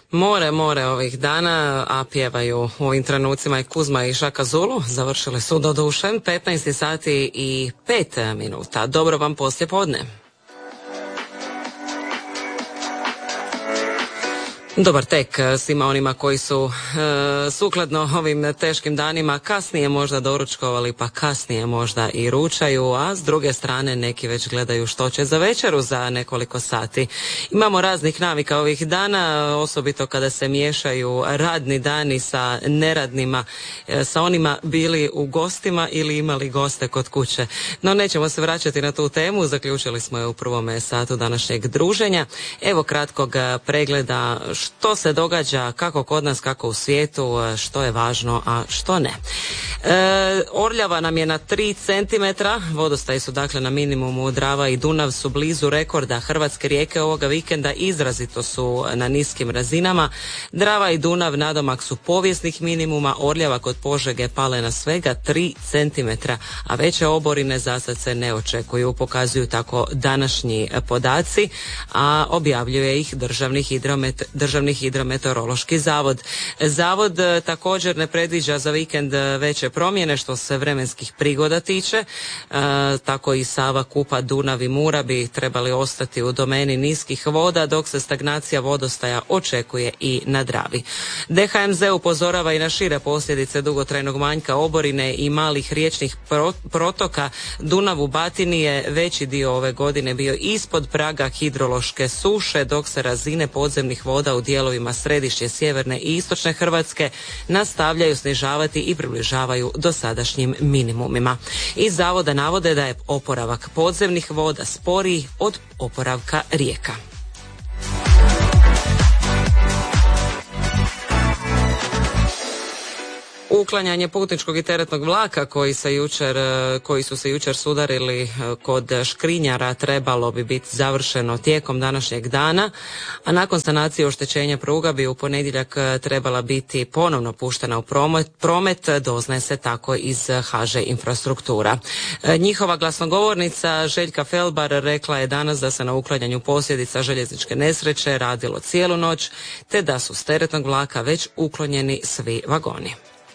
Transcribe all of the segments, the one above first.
More ovih dana, a pjevaju u ovim trenucima i Kuzma i Šaka Zulu. Završili su doduše 15 sati i 5 minuta. Dobro vam poslijepodne. Dobar tek svima onima koji su sukladno ovim teškim danima kasnije možda doručkovali, pa kasnije možda i ručaju, a s druge strane neki već gledaju što će za večeru za nekoliko sati. Imamo raznih navika ovih dana, osobito kada se miješaju radni dani sa neradnima, sa onima bili u gostima ili imali goste kod kuće. No nećemo se vraćati na tu temu, zaključili smo je u prvome satu današnjeg druženja. Evo kratkog pregleda što se događa kako kod nas, kako u svijetu, što je važno, a što ne. Orljava nam je na 3 cm, vodostaji su dakle na minimumu, Drava i Dunav su blizu rekorda, hrvatske rijeke ovoga vikenda izrazito su na niskim razinama. Drava i Dunav nadomak su povijesnih minimuma, Orljava kod Požege pale na svega 3 cm, a veće oborine zasad se ne očekuju, pokazuju tako današnji podaci, a objavljuje ih Državni hidrometeorološki zavod. Zavod također ne predviđa za vikend veće promjene što se vremenskih prigoda tiče, tako i Sava, Kupa, Dunav i Mura bi trebali ostati u domeni niskih voda, dok se stagnacija vodostaja očekuje i na Dravi. DHMZ upozorava i na šire posljedice dugotrajnog manjka oborine i malih riječnih protoka. Dunav u Batini je veći dio ove godine bio ispod praga hidrološke suše, dok se razine podzemnih voda u dijelovima središnje, sjeverne i istočne Hrvatske nastavljaju snižavati i približavaju dosadašnjim minimumima. Iz zavoda navode da je oporavak podzemnih voda sporiji od oporavka rijeka. Uklanjanje putničkog i teretnog vlaka koji su se jučer sudarili kod Škrinjara trebalo bi biti završeno tijekom današnjeg dana, a nakon sanacije oštećenja pruga bi u ponedjeljak trebala biti ponovno puštena u promet, doznaje se tako iz HŽ Infrastruktura. Njihova glasnogovornica Željka Felbar rekla je danas da se na uklanjanju posljedica željezničke nesreće radilo cijelu noć, te da su s teretnog vlaka već uklonjeni svi vagoni.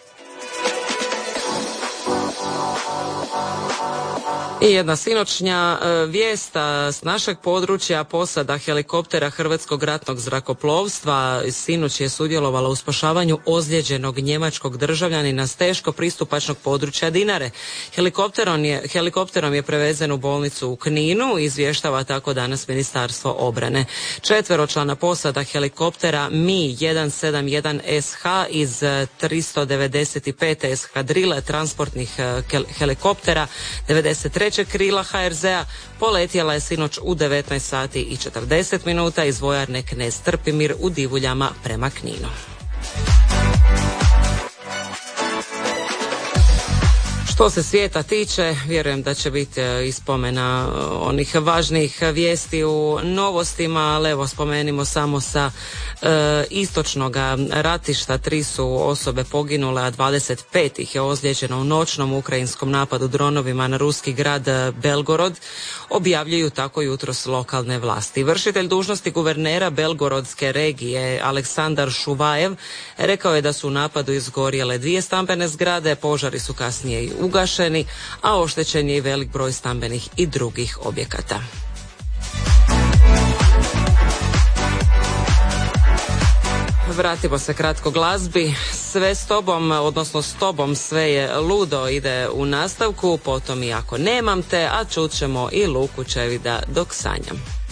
I jedna sinoćnja vijest s našeg područja, posada helikoptera Hrvatskog ratnog zrakoplovstva sinoć je sudjelovala u spašavanju ozlijeđenog njemačkog državljanina s teško pristupačnog područja Dinare. Helikopterom je prevezen u bolnicu u Kninu, izvještava tako danas Ministarstvo obrane. 4-člana posada helikoptera Mi-171SH iz 395. eskadrile transportnih helikoptera 93. krila HRZ-a poletjela je sinoć u 19 sati i 40 minuta iz vojarne Knez Trpimir u Divuljama prema Kninu. Što se svijeta tiče, vjerujem da će biti ispomena onih važnijih vijesti u novostima, ali evo spomenimo samo sa istočnog ratišta 3 su osobe poginule, a 25 ih je ozlijeđeno u noćnom ukrajinskom napadu dronovima na ruski grad Belgorod, objavljuju tako jutros lokalne vlasti. Vršitelj dužnosti guvernera Belgorodske regije Aleksandar Šuvajev rekao je da su u napadu izgorjele 2 stambene zgrade, požari su kasnije i ugašeni, a oštećen je i velik broj stambenih i drugih objekata. Vratimo se kratko glazbi. Sve s tobom, odnosno s tobom sve je ludo ide u nastavku, potom i ako nemam te, a čut ćemo i Luku Čevida Dok sanjam.